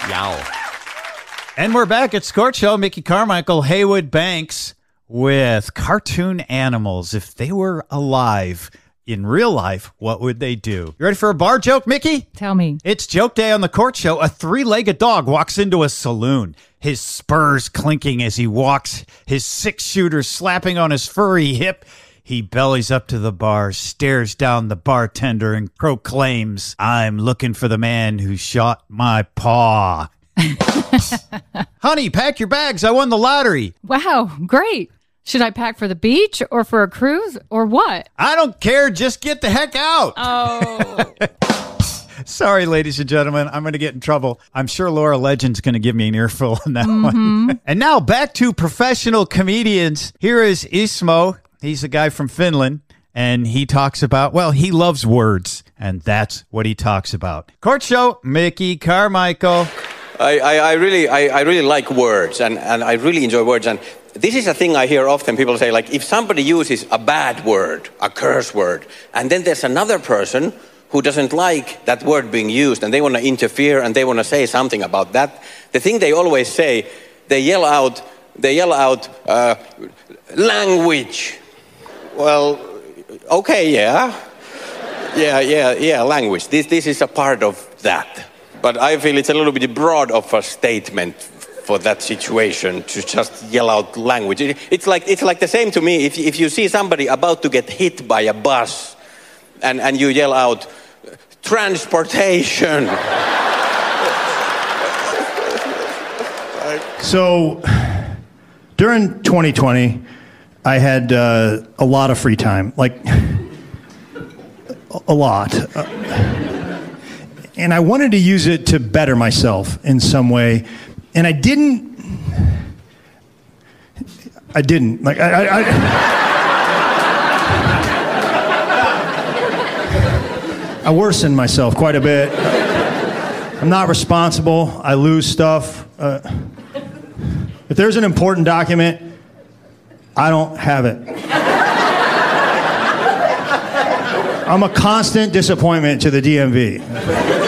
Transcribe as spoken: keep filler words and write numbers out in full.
Yow. And we're back at Scorch Show. Mickey Carmichael, Haywood Banks with cartoon animals. If they were alive in real life, what would they do? You ready for a bar joke, Mickey? Tell me. It's joke day on the Court Show. A three-legged dog walks into a saloon, his spurs clinking as he walks, his six-shooter slapping on his furry hip. He bellies up to the bar, stares down the bartender, and proclaims, "I'm looking for the man who shot my paw." Honey, pack your bags. I won the lottery. Wow, great. Should I pack for the beach or for a cruise or what? I don't care. Just get the heck out. Oh. Sorry, ladies and gentlemen. I'm going to get in trouble. I'm sure Laura Legend's going to give me an earful on that Mm-hmm. one. And now back to professional comedians. Here is Ismo. He's a guy from Finland, and he talks about, well, he loves words, and that's what he talks about. Court Show, Mickey Carmichael. I, I, I really I, I really like words, and, and I really enjoy words. And this is a thing I hear often. People say, like, if somebody uses a bad word, a curse word, and then there's another person who doesn't like that word being used, and they want to interfere, and they want to say something about that, the thing they always say, they yell out, they yell out, uh, language. Well, okay, yeah. Yeah, yeah, yeah, language. This, this is a part of that. But I feel it's a little bit broad of a statement for that situation to just yell out language. It, it's like it's like the same to me. If, if you see somebody about to get hit by a bus and, and you yell out, transportation. So during twenty twenty, I had uh, a lot of free time, like a lot. Uh, and I wanted to use it to better myself in some way. And I didn't, I didn't. Like, I, I, I, I worsened myself quite a bit. I'm not responsible. I lose stuff. Uh, if there's an important document, I don't have it. I'm a constant disappointment to the D M V.